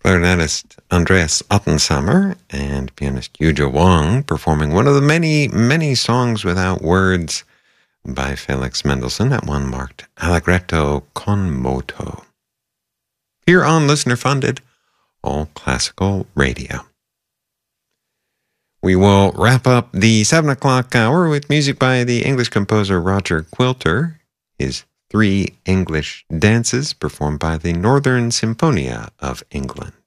clarinetist Andreas Ottensammer and pianist Yuja Wang performing one of the many, many songs without words by Felix Mendelssohn. That one marked Allegretto con moto. Here on Listener Funded, All Classical Radio. We will wrap up the 7 o'clock hour with music by the English composer Roger Quilter, his 3 English dances performed by the Northern Symphonia of England.